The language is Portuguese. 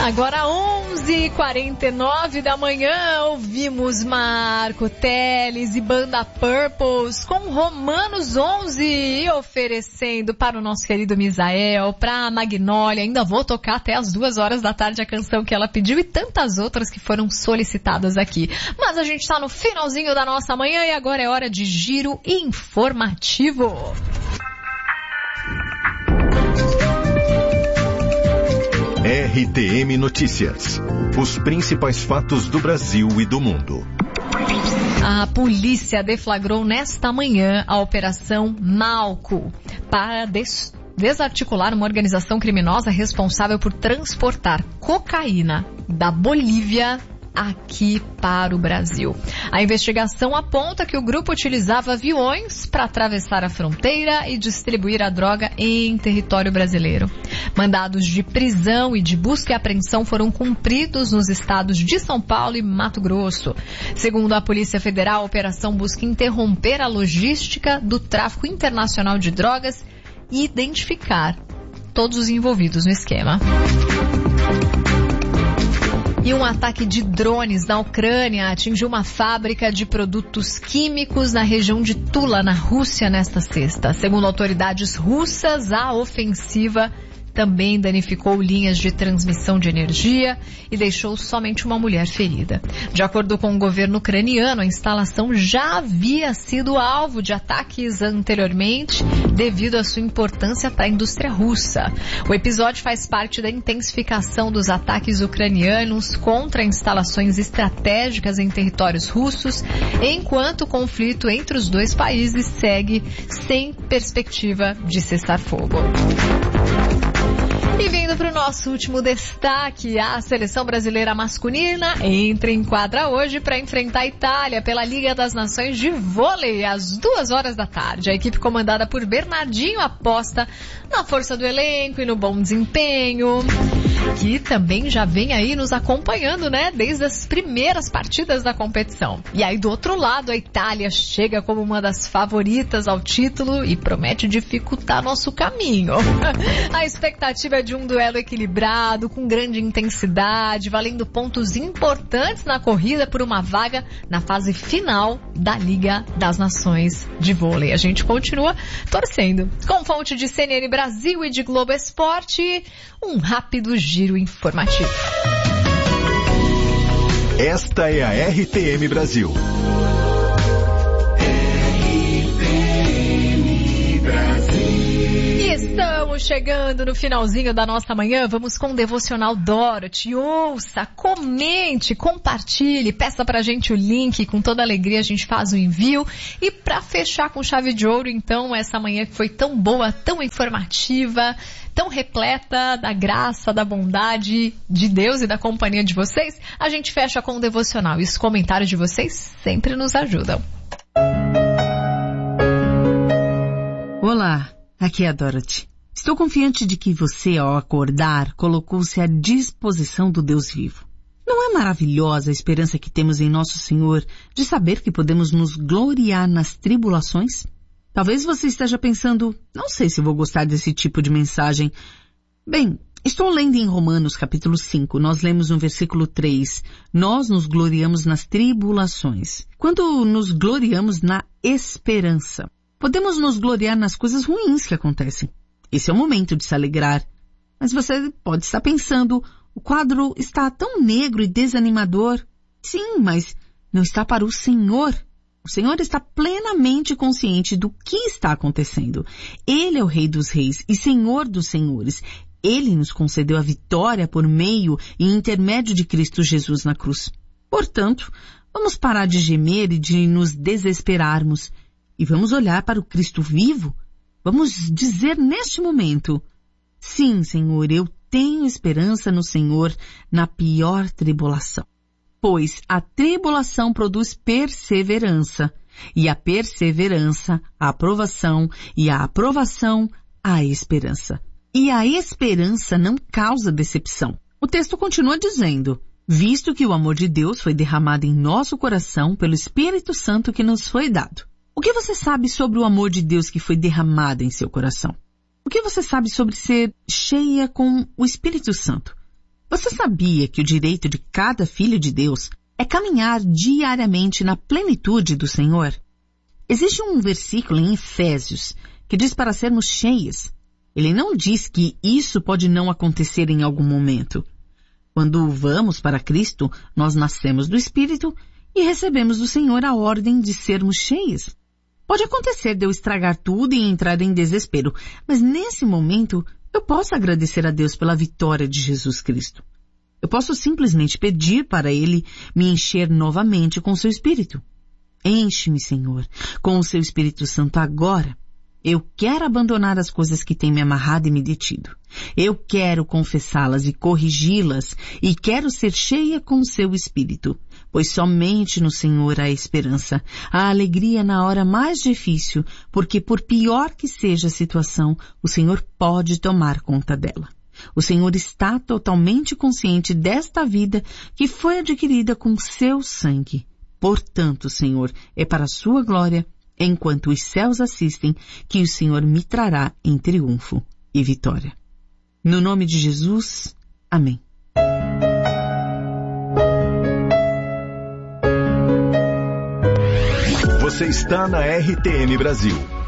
Agora 11h49 da manhã, ouvimos Marco Teles e Banda Purples com Romanos 11 e oferecendo para o nosso querido Misael, para a Magnólia. Ainda vou tocar até as 2h da tarde a canção que ela pediu e tantas outras que foram solicitadas aqui. Mas a gente está no finalzinho da nossa manhã e agora é hora de giro informativo. RTM Notícias. Os principais fatos do Brasil e do mundo. A polícia deflagrou nesta manhã a Operação Malco para desarticular uma organização criminosa responsável por transportar cocaína da Bolívia aqui para o Brasil. A investigação aponta que o grupo utilizava aviões para atravessar a fronteira e distribuir a droga em território brasileiro. Mandados de prisão e de busca e apreensão foram cumpridos nos estados de São Paulo e Mato Grosso. Segundo a Polícia Federal, a operação busca interromper a logística do tráfico internacional de drogas e identificar todos os envolvidos no esquema. E um ataque de drones na Ucrânia atingiu uma fábrica de produtos químicos na região de Tula, na Rússia, nesta sexta. Segundo autoridades russas, a ofensiva também danificou linhas de transmissão de energia e deixou somente uma mulher ferida. De acordo com o governo ucraniano, a instalação já havia sido alvo de ataques anteriormente devido à sua importância para a indústria russa. O episódio faz parte da intensificação dos ataques ucranianos contra instalações estratégicas em territórios russos, enquanto o conflito entre os dois países segue sem perspectiva de cessar fogo. E vindo para o nosso último destaque, a seleção brasileira masculina entra em quadra hoje para enfrentar a Itália pela Liga das Nações de Vôlei às 2h da tarde. A equipe comandada por Bernardinho aposta na força do elenco e no bom desempenho, que também já vem aí nos acompanhando, né, desde as primeiras partidas da competição. E aí do outro lado, a Itália chega como uma das favoritas ao título e promete dificultar nosso caminho. A expectativa é de um duelo equilibrado, com grande intensidade, valendo pontos importantes na corrida por uma vaga na fase final da Liga das Nações de Vôlei. A gente continua torcendo. Com fonte de CNN Brasil e de Globo Esporte, um rápido giro informativo. Esta é a RTM Brasil. Estamos chegando no finalzinho da nossa manhã, vamos com o Devocional Dorothy. Ouça, comente, compartilhe, peça pra gente o link, com toda alegria a gente faz o envio. E pra fechar com chave de ouro, então, essa manhã que foi tão boa, tão informativa, tão repleta da graça, da bondade de Deus e da companhia de vocês, a gente fecha com o Devocional. E os comentários de vocês sempre nos ajudam. Olá, aqui é a Dorothy. Estou confiante de que você, ao acordar, colocou-se à disposição do Deus vivo. Não é maravilhosa a esperança que temos em nosso Senhor de saber que podemos nos gloriar nas tribulações? Talvez você esteja pensando, não sei se vou gostar desse tipo de mensagem. Bem, estou lendo em Romanos capítulo 5, nós lemos no versículo 3, nós nos gloriamos nas tribulações. Quando nos gloriamos na esperança, podemos nos gloriar nas coisas ruins que acontecem. Esse é o momento de se alegrar. Mas você pode estar pensando, o quadro está tão negro e desanimador. Sim, mas não está para o Senhor. O Senhor está plenamente consciente do que está acontecendo. Ele é o Rei dos Reis e Senhor dos Senhores. Ele nos concedeu a vitória por meio e intermédio de Cristo Jesus na cruz. Portanto, vamos parar de gemer e de nos desesperarmos. E vamos olhar para o Cristo vivo. Vamos dizer neste momento, sim, Senhor, eu tenho esperança no Senhor na pior tribulação. Pois a tribulação produz perseverança, e a perseverança, a aprovação, e a aprovação, a esperança. E a esperança não causa decepção. O texto continua dizendo, visto que o amor de Deus foi derramado em nosso coração pelo Espírito Santo que nos foi dado. O que você sabe sobre o amor de Deus que foi derramado em seu coração? O que você sabe sobre ser cheia com o Espírito Santo? Você sabia que o direito de cada filho de Deus é caminhar diariamente na plenitude do Senhor? Existe um versículo em Efésios que diz para sermos cheios. Ele não diz que isso pode não acontecer em algum momento. Quando vamos para Cristo, nós nascemos do Espírito e recebemos do Senhor a ordem de sermos cheios. Pode acontecer de eu estragar tudo e entrar em desespero, mas nesse momento eu posso agradecer a Deus pela vitória de Jesus Cristo. Eu posso simplesmente pedir para Ele me encher novamente com o seu Espírito. Enche-me, Senhor, com o seu Espírito Santo agora. Eu quero abandonar as coisas que têm me amarrado e me detido. Eu quero confessá-las e corrigi-las e quero ser cheia com o seu Espírito, pois somente no Senhor há esperança, há alegria na hora mais difícil, porque por pior que seja a situação, o Senhor pode tomar conta dela. O Senhor está totalmente consciente desta vida que foi adquirida com seu sangue. Portanto, Senhor, é para a sua glória, enquanto os céus assistem, que o Senhor me trará em triunfo e vitória. No nome de Jesus, amém. Você está na RTM Brasil.